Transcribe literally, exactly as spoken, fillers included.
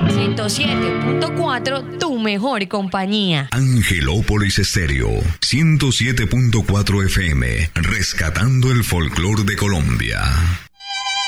ciento siete punto cuatro, tu mejor compañía. Angelópolis Estéreo, ciento siete punto cuatro F M, rescatando el folclor de Colombia.